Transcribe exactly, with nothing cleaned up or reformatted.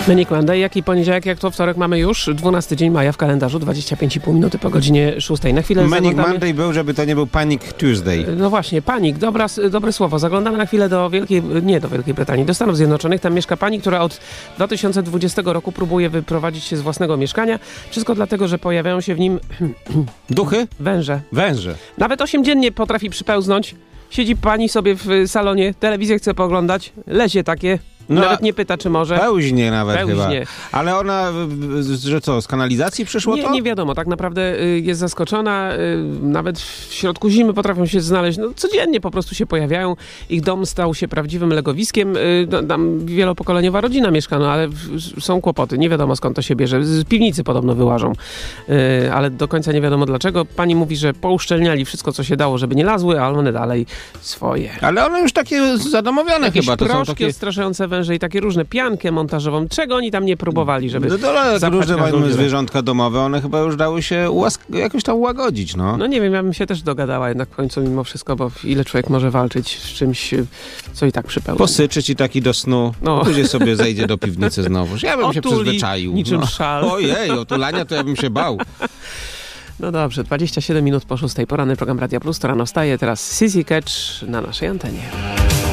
Manic Monday, jak i poniedziałek, jak to wtorek mamy już dwunasty dzień maja w kalendarzu, dwadzieścia pięć i pół minuty po godzinie szóstej. Na chwilę Manic zaglądamy... Monday był, żeby to nie był Panic Tuesday. No właśnie, panik, dobra, dobre słowo. Zaglądamy na chwilę do Wielkiej, nie do Wielkiej Brytanii, do Stanów Zjednoczonych. Tam mieszka pani, która od dwa tysiące dwudziestego roku próbuje wyprowadzić się z własnego mieszkania. Wszystko dlatego, że pojawiają się w nim Duchy? węże. Węże. Nawet osiem dziennie potrafi przypełznąć. Siedzi pani sobie w salonie, telewizję chce pooglądać, lezie takie. No, nawet nie pyta, czy może. Pełźnie nawet Pełźnie. chyba. Ale ona, że co, z kanalizacji przyszło nie, to? Nie wiadomo, tak naprawdę y, jest zaskoczona. Y, nawet w środku zimy potrafią się znaleźć. No, codziennie po prostu się pojawiają. Ich dom stał się prawdziwym legowiskiem. Y, no, tam wielopokoleniowa rodzina mieszka, no, ale w, są kłopoty. Nie wiadomo, skąd to się bierze. Z piwnicy podobno wyłażą. Y, ale do końca nie wiadomo dlaczego. Pani mówi, że pouszczelniali wszystko, co się dało, żeby nie lazły, ale one dalej swoje. Ale one już takie zadomowione Jakieś chyba. To proszki są takie... odstraszające węże i takie różne, piankę montażową. Czego oni tam nie próbowali, żeby No to jak zapchać różne każdą mamy dziurę. zwierzątka domowe, one chyba już dały się ułask- jakoś tam łagodzić, no. No nie wiem, ja bym się też dogadała jednak w końcu mimo wszystko, bo ile człowiek może walczyć z czymś, co i tak przypełni. Posyczyć i taki do snu, No. później sobie zejdzie do piwnicy znowu. Ja bym się Otuli przyzwyczaił. niczym no. szal. Ojej, otulania to ja bym się bał. No dobrze, dwadzieścia siedem minut po szóstej. Poranny program Radia Plus, to rano wstaje. Teraz Sissy Catch na naszej antenie.